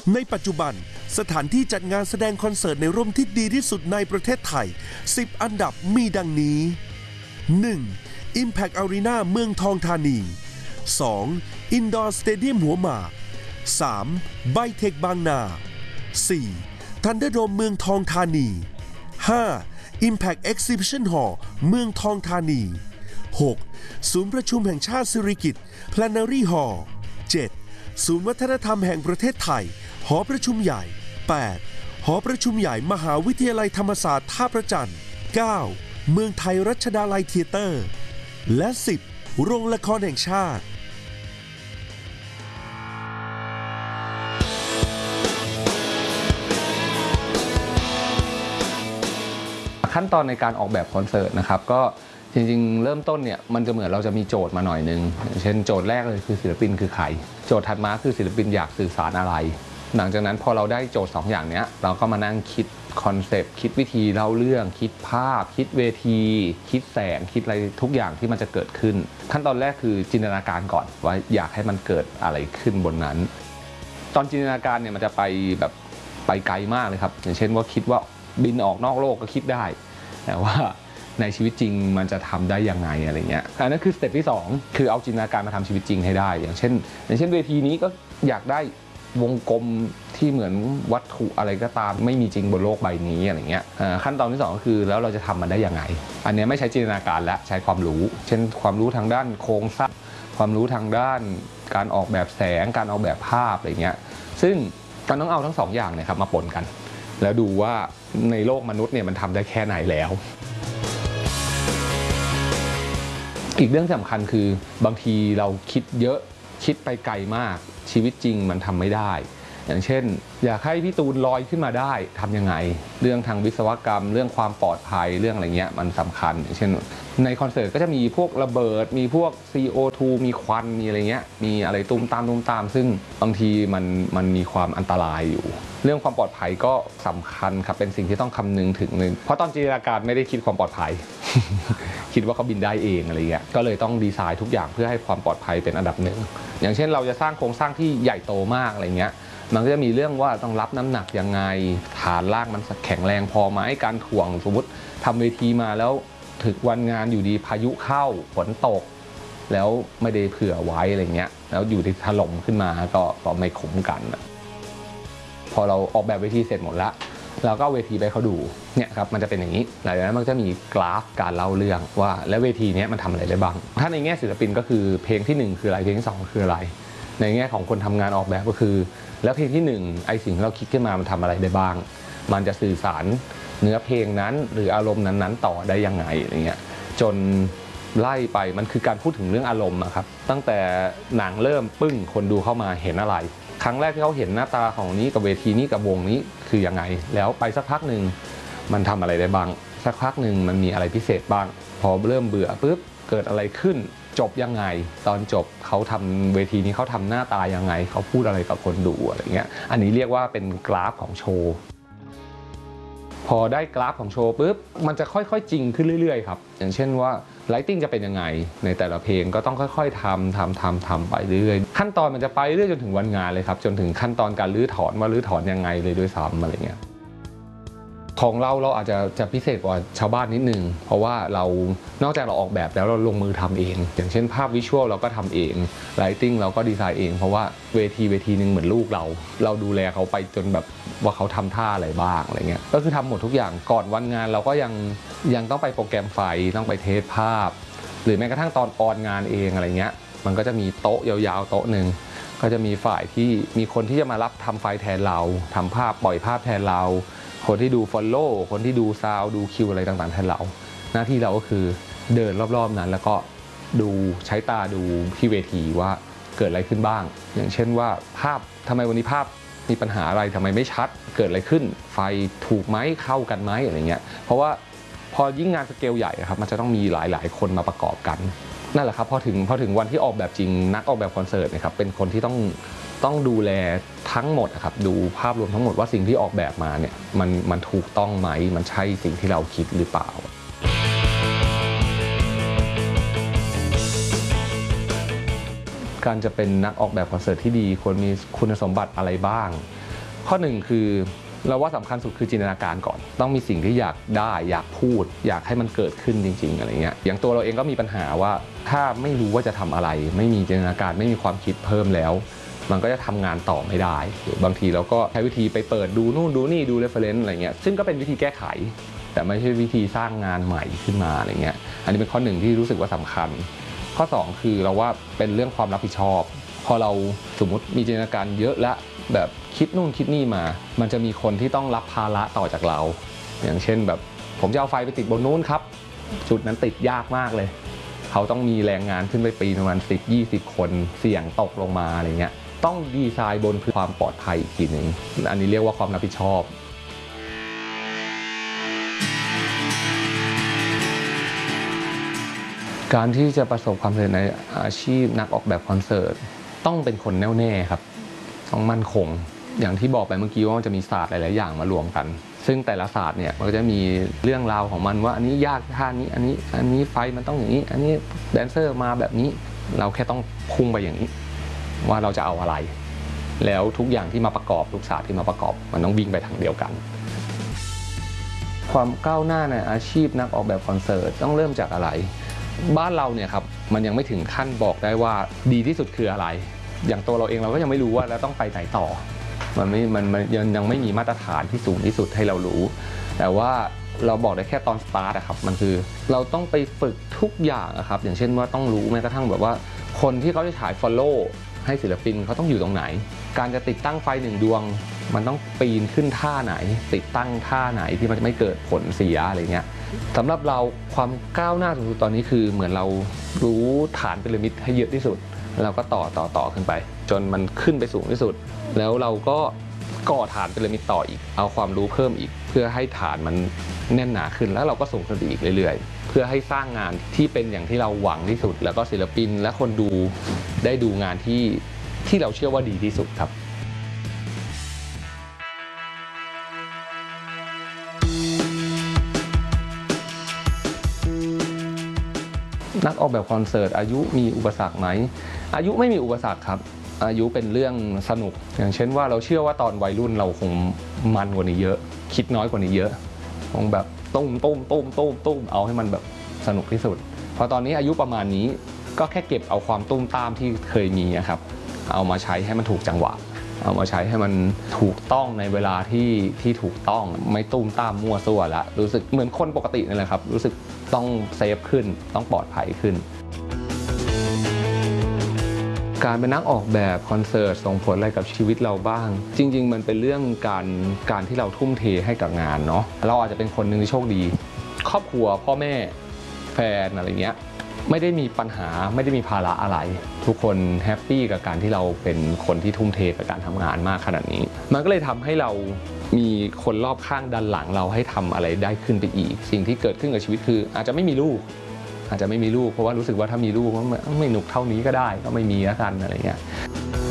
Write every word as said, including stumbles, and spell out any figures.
ในปัจจุบันสถานที่จัดงานแสดงคอนเสิร์ตในร่มที่ดีที่สุดในประเทศไทยสิบอันดับมีดังนี้ หนึ่ง Impact Arena เมืองทองธานี สอง Indoor Stadium หัวหมาก สาม Bytech บางนา สี่ Thunderdome เมืองทองธานี ห้า Impact Exhibition Hall เมืองทองธานี หก ศูนย์ประชุมแห่งชาติสิริกิติ์ Plenary Hall เจ็ด ศูนย์วัฒนธรรมแห่งประเทศไทยหอประชุมใหญ่ แปด หอประชุมใหญ่มหาวิทยาลัยธรรมศาสตร์ท่าพระจันทร์ เก้า เมืองไทยรัชดาลัยเธียเตอร์และ สิบ โรงละครแห่งชาติขั้นตอนในการออกแบบคอนเสิร์ตนะครับก็จริงๆเริ่มต้นเนี่ยมันจะเหมือนเราจะมีโจทย์มาหน่อยนึงเช่นโจทย์แรกเลยคือศิลปินคือใครโจทย์ถัดมาคือศิลปินอยากสื่อสารอะไรหลังจากนั้นพอเราได้โจทย์สองอย่างนี้เราก็มานั่งคิดคอนเซปต์คิดวิธีเล่าเรื่องคิดภาพคิดเวทีคิดแสงคิดอะไรทุกอย่างที่มันจะเกิดขึ้นขั้นตอนแรกคือจินตนาการก่อนว่าอยากให้มันเกิดอะไรขึ้นบนนั้นตอนจินตนาการเนี่ยมันจะไปแบบไปไกลมากเลยครับอย่างเช่นว่าคิดว่าบินออกนอกโลกก็คิดได้แต่ว่าในชีวิตจริงมันจะทำได้ยังไงอะไรเงี้ยอันนั้นคือสเต็ปที่สองคือเอาจินตนาการมาทำชีวิตจริงให้ได้อย่างเช่นอย่างเช่นเวทีนี้ก็อยากได้วงกลมที่เหมือนวัตถุอะไรก็ตามไม่มีจริงบนโลกใบนี้อะไรเงี้ยขั้นตอนที่สองก็คือแล้วเราจะทำมันได้ยังไงอันนี้ไม่ใช้จินตนาการและใช้ความรู้เช่นความรู้ทางด้านโครงสร้างความรู้ทางด้านการออกแบบแสงการออกแบบภาพอะไรเงี้ยซึ่งมันต้องเอาทั้งสองอย่างเนี่ยครับมาปนกันแล้วดูว่าในโลกมนุษย์เนี่ยมันทำได้แค่ไหนแล้วอีกเรื่องสำคัญคือบางทีเราคิดเยอะคิดไปไกลมากชีวิตจริงมันทำไม่ได้อย่างเช่นอยากให้พี่ตูนลอยขึ้นมาได้ทำยังไงเรื่องทางวิศวกรรมเรื่องความปลอดภัยเรื่องอะไรเงี้ยมันสำคัญอย่างเช่นในคอนเสิร์ตก็จะมีพวกระเบิดมีพวก ซี โอ ทู มีควันมีอะไรเงี้ยมีอะไรตุ้มตามตุ้มตามซึ่งบางทีมันมันมีความอันตรายอยู่เรื่องความปลอดภัยก็สำคัญครับเป็นสิ่งที่ต้องคำนึงถึงนึงเพราะตอนจินตนาการไม่ได้คิดความปลอดภัย คิดว่าเขาบินได้เองอะไรเงี้ยก็เลยต้องดีไซน์ทุกอย่างเพื่อให้ความปลอดภัยเป็นอันดับหนึ่งอย่างเช่นเราจะสร้างโครงสร้างที่ใหญ่โตมากอะไรเงี้ยมันก็จะมีเรื่องว่าต้องรับน้ำหนักยังไงฐานรากมันแข็งแรงพอไหมการถ่วงสมมติทำเวทีมาแล้วถึงวันงานอยู่ดีพายุเข้าฝนตกแล้วไม่ได้เผื่อไว้อะไรเงี้ยแล้วอยู่ที่ถล่มขึ้นมาก็ก็ไม่คุ้มกันพอเราออกแบบเวทีเสร็จหมดแล้วเราก็เอาเวทีไปเขาดูเนี่ยครับมันจะเป็นอย่างนี้หลังจากนั้นมันจะมีกราฟการเล่าเรื่องว่าแล้วเวทีนี้มันทำอะไรได้บ้างถ้าในแง่ศิลปินก็คือเพลงที่หนึ่งคืออะไรเพลงที่สองคืออะไรในแง่ของคนทำงานออกแบบก็คือแล้วเพลงที่หนึ่งไอสิ่งที่เราคิดขึ้นมามันทำอะไรได้บ้างมันจะสื่อสารเนื้อเพลงนั้นหรืออารมณ์นั้นๆต่อได้ยังไงอะไรเงี้ยจนไล่ไปมันคือการพูดถึงเรื่องอารมณ์นะครับตั้งแต่หนังเริ่มปึ้งคนดูเข้ามาเห็นอะไรครั้งแรกที่เขาเห็นหน้าตาของนี้กับเวทีนี้กับวงนี้คือยังไงแล้วไปสักพักหนึ่งมันทำอะไรได้บ้างสักพักหนึ่งมันมีอะไรพิเศษบ้างพอเริ่มเบื่อปุ๊บเกิดอะไรขึ้นจบยังไงตอนจบเขาทำเวทีนี้เขาทำหน้าตายังไงเขาพูดอะไรกับคนดูอะไรเงี้ยอันนี้เรียกว่าเป็นกราฟของโชว์พอได้กราฟของโชว์ปุ๊บมันจะค่อยๆจริงขึ้นเรื่อยๆครับอย่างเช่นว่าไลท์ติ้งจะเป็นยังไงในแต่ละเพลงก็ต้องค่อยๆทำทำทำทำไปเรื่อยๆขั้นตอนมันจะไปเรื่อยจนถึงวันงานเลยครับจนถึงขั้นตอนการรื้อถอนว่ารื้อถอนยังไงเลยด้วยซ้ำอะไรเงี้ยของเราเราอาจจะจะพิเศษกว่าชาวบ้านนิดนึงเพราะว่าเรานอกจากเราออกแบบแล้วเราลงมือทำเองอย่างเช่นภาพวิชวลเราก็ทำเองไลท์ติ้งเราก็ดีไซน์เองเพราะว่าเวทีเวทีนึงเหมือนลูกเราเราดูแลเขาไปจนแบบว่าเขาทำท่าอะไรบ้างอะไรเงี้ยก็คือทำหมดทุกอย่างก่อนวันงานเราก็ยังยังต้องไปโปรแกรมไฟต้องไปเทสภาพหรือแม้กระทั่งตอนออนงานเองอะไรเงี้ยมันก็จะมีโต๊ะยาวๆโต๊ะหนึ่งก็จะมีฝ่ายที่มีคนที่จะมารับทำไฟแทนเราทำภาพปล่อยภาพแทนเราคนที่ดูฟอลโล่คนที่ดูซาวดูคิวอะไรต่างๆแทนเราหน้าที่เราก็คือเดินรอบๆนั้นแล้วก็ดูใช้ตาดูที่เวทีว่าเกิดอะไรขึ้นบ้างอย่างเช่นว่าภาพทำไมวันนี้ภาพมีปัญหาอะไรทำไมไม่ชัดเกิดอะไรขึ้นไฟถูกไหมเข้ากันไหมอะไรเงี้ยเพราะว่าพอยิ่งงานสเกลใหญ่ครับมันจะต้องมีหลายๆคนมาประกอบกันนั่นแหละครับพอถึงพอถึงวันที่ออกแบบจริงนักออกแบบคอนเสิร์ตนะครับเป็นคนที่ต้องต้องดูแลทั้งหมดครับดูภาพรวมทั้งหมดว่าสิ่งที่ออกแบบมาเนี่ยมันมันถูกต้องไหมมันใช่สิ่งที่เราคิดหรือเปล่าการจะเป็นนักออกแบบคอนเสิร์ตที่ดีควรมีคุณสมบัติอะไรบ้างข้อหนึ่งคือเราว่าสำคัญสุดคือจินตนาการก่อนต้องมีสิ่งที่อยากได้อยากพูดอยากให้มันเกิดขึ้นจริงๆอะไรเงี้ยอย่างตัวเราเองก็มีปัญหาว่าถ้าไม่รู้ว่าจะทำอะไรไม่มีจินตนาการไม่มีความคิดเพิ่มแล้วมันก็จะทำงานต่อไม่ได้บางทีเราก็ใช้วิธีไปเปิดดูนู่นดูนี่ดูเรฟเฟรนซ์อะไรเงี้ยซึ่งก็เป็นวิธีแก้ไขแต่ไม่ใช่วิธีสร้างงานใหม่ขึ้นมาอะไรเงี้ยอันนี้เป็นข้อหนึ่งที่รู้สึกว่าสำคัญข้อสองคือเราว่าเป็นเรื่องความรับผิดชอบพอเราสมมติมีจินตนาการเยอะและแบบคิดนู่นคิดนี่มามันจะมีคนที่ต้องรับภาระต่อจากเราอย่างเช่นแบบผมจะเอาไฟไปติดบนนู้นครับจุดนั้นติดยากมากเลยเขาต้องมีแรงงานขึ้นไปปีประมาณสิบ ยี่สิบคนเสี่ยงตกลงมาอะไรเงี้ยต้องดีไซน์บนความปลอดภัยอีกทีหนึ่งอันนี้เรียกว่าความรับผิดชอบการที่จะประสบความสำเร็จในอาชีพนักออกแบบคอนเสิร์ตต้องเป็นคนแน่วแน่ครับต้องมั่นคงอย่างที่บอกไปเมื่อกี้ว่ามันจะมีศาสตร์หลายๆอย่างมารวมกันซึ่งแต่ละศาสตร์เนี่ยมันก็จะมีเรื่องราวของมันว่าอันนี้ยากท่านี้อันนี้อันนี้ไฟมันต้องอย่างนี้อันนี้แดนเซอร์มาแบบนี้เราแค่ต้องพุ่งไปอย่างนี้ว่าเราจะเอาอะไรแล้วทุกอย่างที่มาประกอบทุกศาสตร์ที่มาประกอบมันต้องวิ่งไปทางเดียวกันความก้าวหน้าในอาชีพนักออกแบบคอนเสิร์ตต้องเริ่มจากอะไรบ้านเราเนี่ยครับมันยังไม่ถึงขั้นบอกได้ว่าดีที่สุดคืออะไรอย่างตัวเราเองเราก็ยังไม่รู้ว่าแล้วต้องไปไหนต่อมันไม่มันมันยังยังไม่มีมาตรฐานที่สูงที่สุดให้เรารู้แต่ว่าเราบอกได้แค่ตอนสตาร์ทอะครับมันคือเราต้องไปฝึกทุกอย่างอะครับอย่างเช่นว่าต้องรู้แม้กระทั่งแบบว่าคนที่เขาจะฉาย follow ให้ศิลปินเขาต้องอยู่ตรงไหนการจะติดตั้งไฟหนึ่งดวงมันต้องปีนขึ้นท่าไหนติดตั้งท่าไหนที่มันจะไม่เกิดผลเสียอะไรเงี้ยสำหรับเราความก้าวหน้าสุดตอนนี้คือเหมือนเรารู้ฐานพีระมิดให้เยอะที่สุดเราก็ต่อต่อต่อขึ้นไปจนมันขึ้นไปสูงที่สุดแล้วเราก็ก่อฐานพีระมิดต่ออีกเอาความรู้เพิ่มอีกเพื่อให้ฐานมันแน่นหนาขึ้นแล้วเราก็สูงขึ้นไปอีกเรื่อยๆเพื่อให้สร้างงานที่เป็นอย่างที่เราหวังที่สุดแล้วก็ศิลปินและคนดูได้ดูงานที่ที่เราเชื่อว่าดีที่สุดครับนักออกแบบคอนเสิร์ตอายุมีอุปสรรคไหมอายุไม่มีอุปสรรคครับอายุเป็นเรื่องสนุกอย่างเช่นว่าเราเชื่อว่าตอนวัยรุ่นเราคงมันกว่านี้เยอะคิดน้อยกว่านี้เยอะคงแบบตุ้มตุ้มตุ้มตุ้มตุ้มเอาให้มันแบบสนุกที่สุดพอตอนนี้อายุประมาณนี้ก็แค่เก็บเอาความตุ้มตามที่เคยมีครับเอามาใช้ให้มันถูกจังหวะเอามาใช้ให้มันถูกต้องในเวลาที่ที่ถูกต้องไม่ตุ้มตามมั่วซั่วละรู้สึกเหมือนคนปกตินั่นแหละครับรู้สึกต้องเซฟขึ้นต้องปลอดภัยขึ้นการเป็นนักออกแบบคอนเสิร์ตส่งผลอะไรกับชีวิตเราบ้างจริงๆมันเป็นเรื่องการการที่เราทุ่มเทให้กับงานเนาะเราอาจจะเป็นคนหนึ่งที่โชคดีครอบครัวพ่อแม่แฟนอะไรเงี้ยไม่ได้มีปัญหาไม่ได้มีภาระอะไรทุกคนแฮปปี้กับการที่เราเป็นคนที่ทุ่มเทกับการทำงานมากขนาดนี้มันก็เลยทำให้เรามีคนรอบข้างดันหลังเราให้ทำอะไรได้ขึ้นไปอีกสิ่งที่เกิดขึ้นกับชีวิตคืออาจจะไม่มีลูกอาจจะไม่มีลูกเพราะว่ารู้สึกว่าถ้ามีลูกมันไม่หนุกเท่านี้ก็ได้ก็ไม่มีแล้วกันอะไรเงี้ย